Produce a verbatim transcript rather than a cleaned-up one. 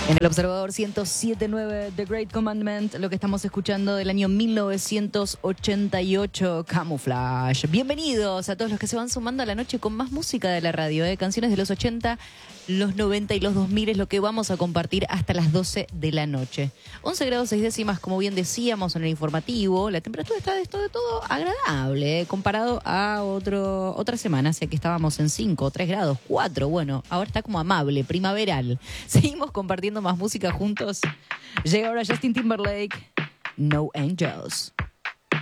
En el Observador ciento siete punto nueve The Great Commandment, lo que estamos escuchando del año mil novecientos ochenta y ocho, Camouflage. Bienvenidos a todos los que se van sumando a la noche con más música de la radio, ¿eh? Canciones de los ochenta, los noventa y los dos mil es lo que vamos a compartir hasta las doce de la noche. once grados seis décimas, como bien decíamos en el informativo. La temperatura está de todo, de todo agradable, ¿eh? Comparado a otro, otra semana, hacia que estábamos en cinco, tres grados, cuatro. Bueno, ahora está como amable, primaveral. Seguimos compartiendo más música juntos. Llega ahora Justin Timberlake, No Angels.